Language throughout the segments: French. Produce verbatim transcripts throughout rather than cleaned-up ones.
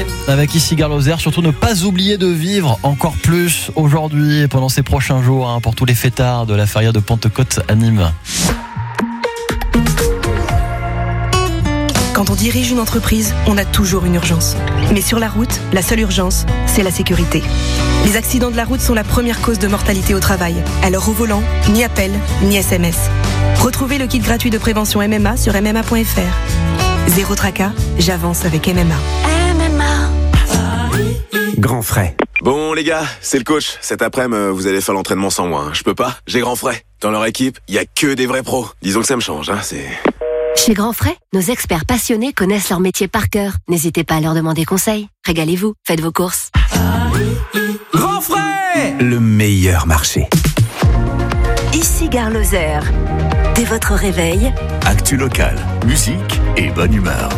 avec ici Gare Lozère. Surtout ne pas oublier de vivre encore plus aujourd'hui et pendant ces prochains jours hein, pour tous les fêtards de la feria de Pentecôte à Nîmes. Quand on dirige une entreprise, on a toujours une urgence. Mais sur la route, la seule urgence, c'est la sécurité. Les accidents de la route sont la première cause de mortalité au travail. Alors au volant, ni appel, ni S M S. Retrouvez le kit gratuit de prévention M M A sur m m a point f r. Zéro tracas, j'avance avec M M A. M M A. Grand frais. Bon les gars, c'est le coach. Cet après-midi, vous allez faire l'entraînement sans moi. Hein. Je peux pas, j'ai grand frais. Dans leur équipe, il y a que des vrais pros. Disons que ça me change, hein, c'est... Chez Grand Frais, nos experts passionnés connaissent leur métier par cœur. N'hésitez pas à leur demander conseil. Régalez-vous, faites vos courses. Grand Frais, le meilleur marché. Ici Gare Lozère. Dès votre réveil, actu local, musique et bonne humeur.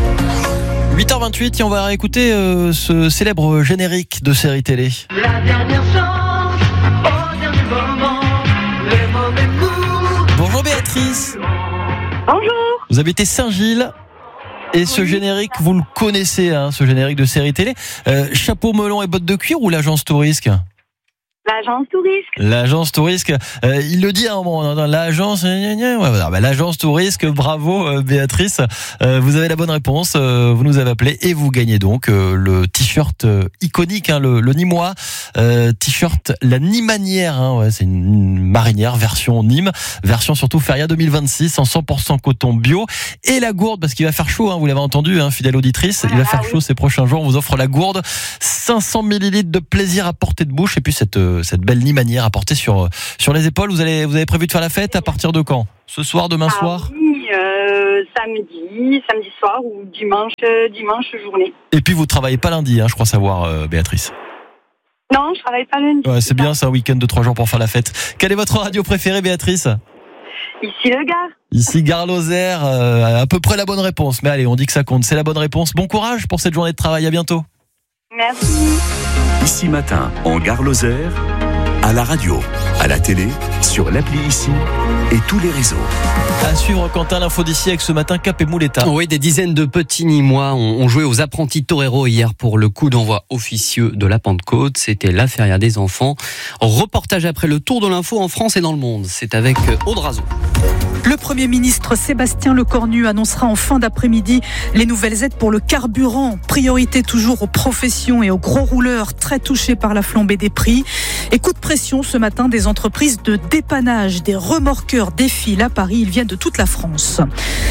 huit heures vingt-huit et on va réécouter euh, ce célèbre générique de série télé. La dernière chance, au dernier moment, les mauvais coups. Bonjour Béatrice. Bonjour. Vous habitez Saint-Gilles et ce oui. générique, vous le connaissez, hein, ce générique de série télé. Euh, chapeau melon et bottes de cuir ou l'agence Tourisque ? L'agence Tourisque. L'agence Tourisque. Euh, il le dit à un moment, dans l'agence, ouais, bah, l'agence Tourisque, bravo euh, Béatrice. Euh, vous avez la bonne réponse, euh, vous nous avez appelé et vous gagnez donc euh, le t-shirt euh, iconique, hein, le, le Nîmois, euh, t-shirt la Nimanière, hein, ouais, c'est une, une marinière version Nîmes, version surtout Feria deux mille vingt-six en cent pour cent coton bio et la gourde parce qu'il va faire chaud, hein, vous l'avez entendu, hein, fidèle auditrice, il va faire chaud ces prochains jours. On vous offre la gourde, cinq cents millilitres de plaisir à portée de bouche et puis cette cette belle Nimanière à porter sur sur les épaules. Vous allez vous avez prévu de faire la fête à partir de quand ? Ce soir, demain ah, soir ? Oui, euh, samedi, samedi soir ou dimanche, euh, dimanche journée. Et puis vous travaillez pas lundi, hein, je crois savoir, euh, Béatrice. Non, je travaille pas lundi. Ouais, c'est bien, c'est un week-end de trois jours pour faire la fête. Quelle est votre radio préférée, Béatrice ? Ici le Gard. Ici Gare Lozère, euh, à peu près la bonne réponse. Mais allez, on dit que ça compte, c'est la bonne réponse. Bon courage pour cette journée de travail, à bientôt. Merci. Ici Matin, en Gare Lozère, à la radio, à la télé, sur l'appli Ici et tous les réseaux. À suivre Quentin, l'info d'ici avec ce matin Cap et Mouletta. Oui, des dizaines de petits Nîmois ont joué aux apprentis toreros hier pour le coup d'envoi officieux de la Pentecôte. C'était la feria des enfants. Reportage après le tour de l'info en France et dans le monde. C'est avec Aude Razou. Le Premier ministre Sébastien Lecornu annoncera en fin d'après-midi les nouvelles aides pour le carburant. Priorité toujours aux professions et aux gros rouleurs très touchés par la flambée des prix. Et coup de pression ce matin des entreprises de dépannage. Des remorqueurs défilent à Paris. Ils viennent de toute la France.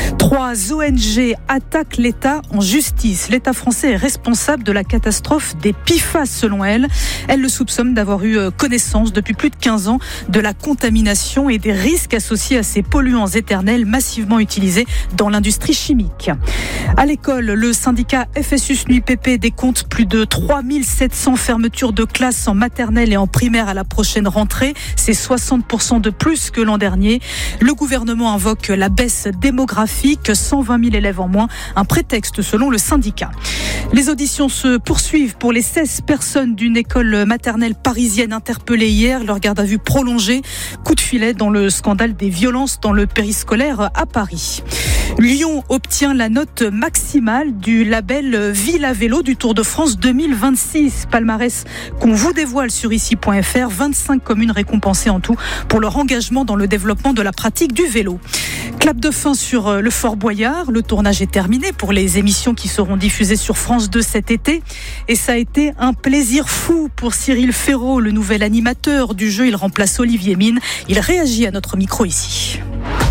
Trois O N G attaquent l'État en justice. L'État français est responsable de la catastrophe des P F A S selon elles. Elles le soupçonnent d'avoir eu connaissance depuis plus de quinze ans de la contamination et des risques associés à ces polluants éternels massivement utilisés dans l'industrie chimique. À l'école, le syndicat F S U S N U I P P décompte plus de trois mille sept cents fermetures de classes en maternelle et en primaire à la prochaine rentrée. C'est soixante pour cent de plus que l'an dernier. Le gouvernement invoque la baisse démographique, cent vingt mille élèves en moins, un prétexte selon le syndicat. Les auditions se poursuivent pour les seize personnes d'une école maternelle parisienne interpellées hier. Leur garde à vue prolongée. Coup de filet dans le scandale des violences dans le périscolaire à Paris. Lyon obtient la note maximale du label Ville à vélo du Tour de France deux mille vingt-six. Palmarès qu'on vous dévoile sur ici point f r. vingt-cinq communes récompensées en tout pour leur engagement dans le développement de la pratique du vélo. Clap de fin sur le Fort Boyard. Le tournage est terminé pour les émissions qui seront diffusées sur France deux cet été. Et ça a été un plaisir fou pour Cyril Ferraud, le nouvel animateur du jeu. Il remplace Olivier Mine. Il réagit à notre micro ici.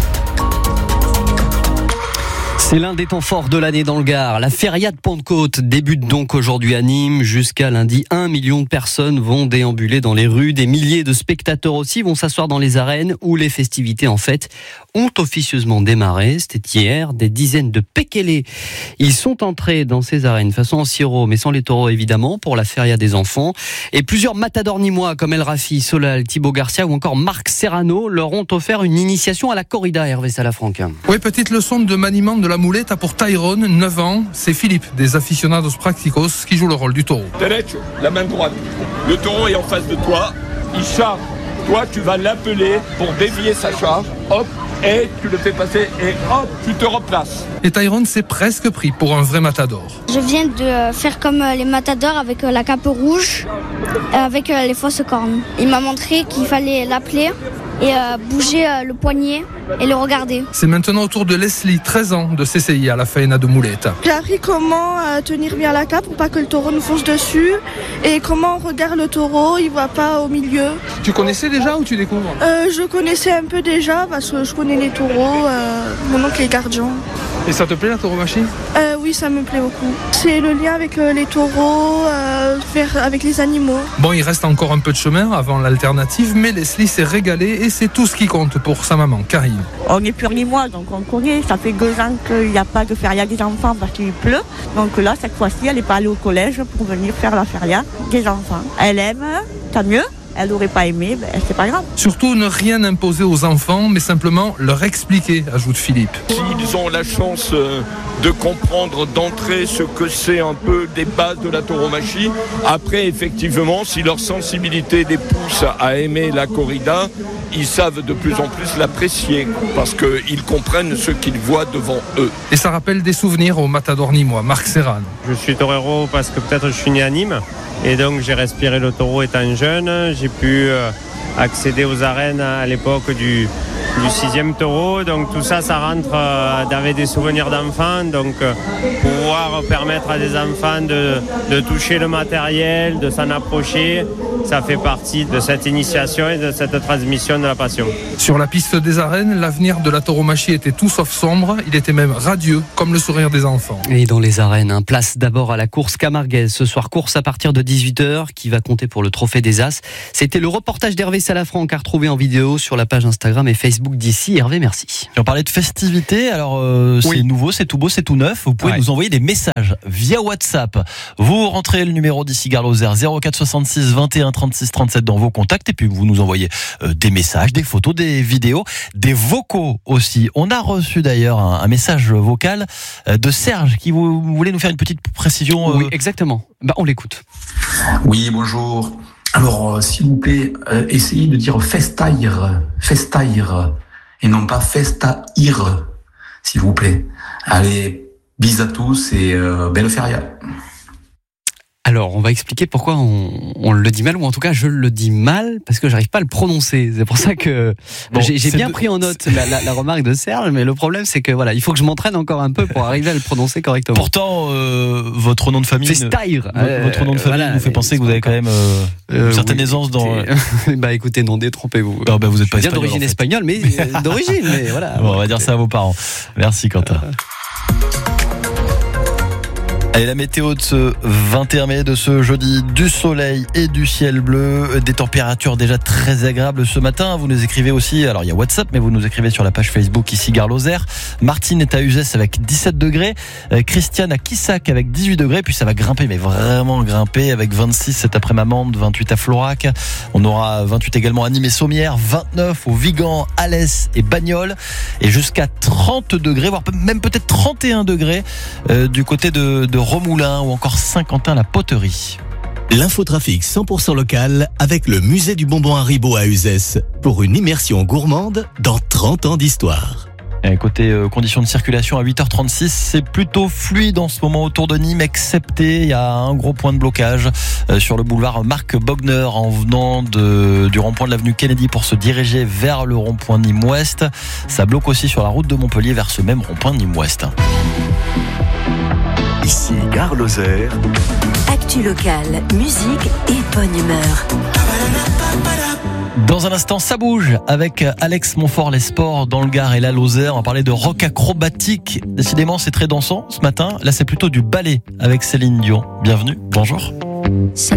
C'est l'un des temps forts de l'année dans le Gard. La feria de Pentecôte débute donc aujourd'hui à Nîmes. Jusqu'à lundi, un million de personnes vont déambuler dans les rues. Des milliers de spectateurs aussi vont s'asseoir dans les arènes où les festivités en fait ont officieusement démarré. C'était hier. Des dizaines de pékélés. Ils sont entrés dans ces arènes façon en sirop, mais sans les taureaux évidemment, pour la feria des enfants. Et plusieurs matadors nîmois comme El Rafi, Solal, Thibaut Garcia ou encore Marc Serrano leur ont offert une initiation à la corrida, Hervé Salafranc. Oui, petite leçon de maniement de la moulette pour Tyrone, neuf ans. C'est Philippe, des aficionados practicos, qui joue le rôle du taureau. Derecho, la main droite. Le taureau est en face de toi. Il charge. Toi, tu vas l'appeler pour dévier sa charge. Hop, et tu le fais passer et hop, tu te replaces. Et Tyrone s'est presque pris pour un vrai matador. Je viens de faire comme les matadors avec la cape rouge, avec les fausses cornes. Il m'a montré qu'il fallait l'appeler et bouger le poignet et le regarder. C'est maintenant au tour de Leslie, treize ans, de s'essayer à la faena de moulette. J'ai appris comment tenir bien la cape pour pas que le taureau nous fonce dessus et comment on regarde le taureau, il voit pas au milieu. Tu connaissais déjà ou tu découvres ? euh, Je connaissais un peu déjà parce que je connais les taureaux, euh, mon oncle est gardien. Et ça te plaît la tauromachie ? euh, Oui, ça me plaît beaucoup. C'est le lien avec euh, les taureaux, euh, faire avec les animaux. Bon, il reste encore un peu de chemin avant l'alternative, mais Leslie s'est régalée et c'est tout ce qui compte pour sa maman, Karine. On est plurimois, donc on connaît. Ça fait deux ans qu'il n'y a pas de feria des enfants parce qu'il pleut. Donc là, cette fois-ci, elle n'est pas allée au collège pour venir faire la feria des enfants. Elle aime, tant mieux. Elle n'aurait pas aimé, ben, c'est pas grave. Surtout ne rien imposer aux enfants, mais simplement leur expliquer, ajoute Philippe. S'ils ont la chance de comprendre d'entrée ce que c'est un peu des bases de la tauromachie, après effectivement, si leur sensibilité les pousse à aimer la corrida, ils savent de plus en plus l'apprécier parce qu'ils comprennent ce qu'ils voient devant eux. Et ça rappelle des souvenirs au matador nîmois, Marc Serran. Je suis torero parce que peut-être je suis né à Nîmes. Et donc j'ai respiré le taureau étant jeune, j'ai pu euh, accéder aux arènes à l'époque du, du sixième taureau, donc tout ça, ça rentre euh, avec des souvenirs d'enfants, donc euh, pouvoir permettre à des enfants de, de toucher le matériel, de s'en approcher, ça fait partie de cette initiation et de cette transmission de la passion. Sur la piste des arènes, l'avenir de la tauromachie était tout sauf sombre, il était même radieux, comme le sourire des enfants. Et dans les arènes, hein, place d'abord à la course camarguaise. Ce soir, course à partir de dix-huit heures, qui va compter pour le trophée des As. C'était le reportage d'Hervé Salafranc, à retrouver en vidéo sur la page Instagram et Facebook d'ici. Hervé, merci. On parlait de festivités, alors euh, Oui. c'est nouveau, c'est tout beau, c'est tout neuf. Vous pouvez Ouais. nous envoyer des messages via WhatsApp. Vous rentrez le numéro d'ici Gare Lozère zéro quatre soixante-six vingt et un trente-six trente-sept dans vos contacts et puis vous nous envoyez euh, des messages, des photos, des vidéos, des vocaux aussi. On a reçu d'ailleurs un, un message vocal euh, de Serge qui vous, vous voulez nous faire une petite précision. Oui, exactement. Bah, on l'écoute. Oui, bonjour. Alors, euh, s'il vous plaît, euh, essayez de dire festaire, festaire, et non pas festaire, s'il vous plaît. Allez, bis à tous et euh, belle feria. Alors, on va expliquer pourquoi on, on le dit mal, ou en tout cas, je le dis mal, parce que j'arrive pas à le prononcer. C'est pour ça que Bon, j'ai, j'ai c'est bien de- pris en note la, la, la remarque de Serge, mais le problème, c'est que voilà, il faut que je m'entraîne encore un peu pour arriver à le prononcer correctement. Pourtant, euh, votre nom de famille, Festaire. ne- Euh, votre nom de famille voilà, nous fait mais penser que c'est vous avez quand même euh, Euh, une certaine oui, aisance dans. écoutez, bah écoutez, non, détrompez-vous. Non, bah, vous êtes pas Je viens espagnol, d'origine en fait. espagnole, mais euh, d'origine, mais voilà. Bon, on va dire ça à vos parents. Merci Quentin. Allez, la météo de ce vingt et un mai, de ce jeudi, du soleil et du ciel bleu, des températures déjà très agréables ce matin. Vous nous écrivez aussi, alors il y a WhatsApp, mais vous nous écrivez sur la page Facebook ici Gare Lozère. Martine est à Uzès avec dix-sept degrés, euh, Christiane à Quissac avec dix-huit degrés, puis ça va grimper, mais vraiment grimper avec vingt-six cet après-midi à Mende, vingt-huit à Florac. On aura vingt-huit également à Nîmes et Sommières, vingt-neuf au Vigan, Alès et Bagnoles, et jusqu'à trente degrés, voire même peut-être trente et un degrés euh, du côté de, de Romoulin ou encore Saint-Quentin-la-Poterie. L'infotrafic cent pour cent local avec le musée du bonbon Haribo à Uzès pour une immersion gourmande dans trente ans d'histoire. Et côté euh, conditions de circulation à huit heures trente-six, c'est plutôt fluide en ce moment autour de Nîmes, excepté il y a un gros point de blocage euh, sur le boulevard Marc Bogner en venant de, du rond-point de l'avenue Kennedy pour se diriger vers le rond-point Nîmes-Ouest. Ça bloque aussi sur la route de Montpellier vers ce même rond-point Nîmes-Ouest. Ici Gare Lozère. Actu locale, musique et bonne humeur. Dans un instant, ça bouge avec Alex Montfort, les sports dans le Gard et la Lozère. On va parler de rock acrobatique. Décidément, c'est très dansant ce matin. Là, c'est plutôt du ballet avec Céline Dion. Bienvenue, bonjour. Ça